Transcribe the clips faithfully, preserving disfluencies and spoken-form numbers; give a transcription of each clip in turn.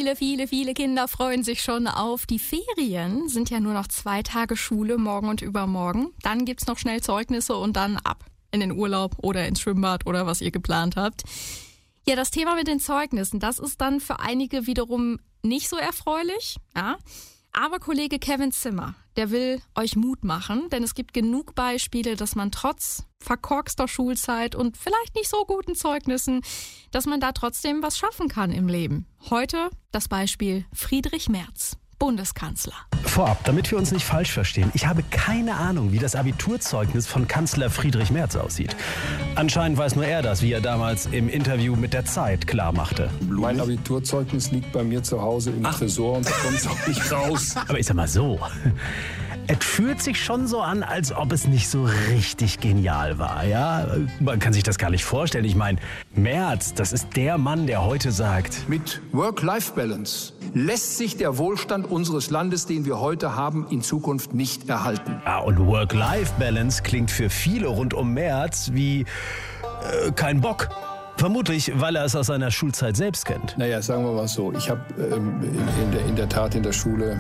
Viele, viele, viele Kinder freuen sich schon auf die Ferien. Sind ja nur noch zwei Tage Schule, morgen und übermorgen. Dann gibt's noch schnell Zeugnisse und dann ab in den Urlaub oder ins Schwimmbad oder was ihr geplant habt. Ja, das Thema mit den Zeugnissen, das ist dann für einige wiederum nicht so erfreulich. Ja. Aber Kollege Kevin Zimmer, der will euch Mut machen, denn es gibt genug Beispiele, dass man trotz verkorkster Schulzeit und vielleicht nicht so guten Zeugnissen, dass man da trotzdem was schaffen kann im Leben. Heute das Beispiel Friedrich Merz, Bundeskanzler. Vorab, damit wir uns nicht falsch verstehen, ich habe keine Ahnung, wie das Abiturzeugnis von Kanzler Friedrich Merz aussieht. Anscheinend weiß nur er das, wie er damals im Interview mit der Zeit klar machte. Mein Abiturzeugnis liegt bei mir zu Hause im Ach. Tresor und da kommt es auch nicht raus. Aber ich sag mal so, es fühlt sich schon so an, als ob es nicht so richtig genial war, ja? Man kann sich das gar nicht vorstellen. Ich meine, Merz, das ist der Mann, der heute sagt: Mit Work-Life-Balance lässt sich der Wohlstand unseres Landes, den wir heute haben, in Zukunft nicht erhalten. Ja, und Work-Life-Balance klingt für viele rund um Merz wie äh, kein Bock. Vermutlich, weil er es aus seiner Schulzeit selbst kennt. Naja, sagen wir mal so, ich habe ähm, in, in, der, in der Tat in der Schule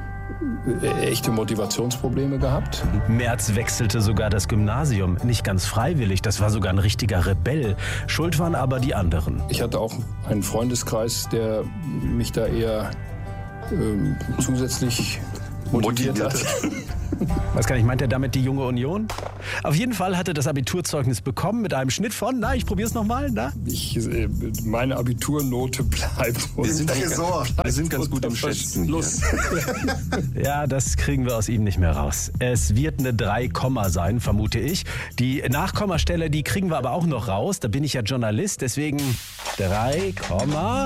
echte Motivationsprobleme gehabt. Merz wechselte sogar das Gymnasium, nicht ganz freiwillig, das war sogar ein richtiger Rebell. Schuld waren aber die anderen. Ich hatte auch einen Freundeskreis, der mich da eher ähm, zusätzlich motiviert, motiviert hat. Was kann ich, meint er damit die Junge Union? Auf jeden Fall hatte das Abiturzeugnis bekommen mit einem Schnitt von, na, ich probier's nochmal, na? Ich, äh, meine Abiturnote bleibt. Wir sind, Tresor. Wir sind ganz gut im Schätzen. Los. Ja, das kriegen wir aus ihm nicht mehr raus. Es wird eine drei Komma sein, vermute ich. Die Nachkommastelle, die kriegen wir aber auch noch raus. Da bin ich ja Journalist, deswegen drei Komma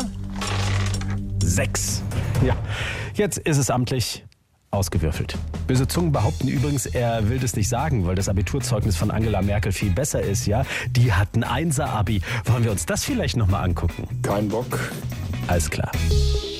sechs. Ja, jetzt ist es amtlich ausgewürfelt. Böse Zungen behaupten übrigens, er will das nicht sagen, weil das Abiturzeugnis von Angela Merkel viel besser ist, ja? Die hat ein Einser-Abi. Wollen wir uns das vielleicht nochmal angucken? Kein Bock. Alles klar.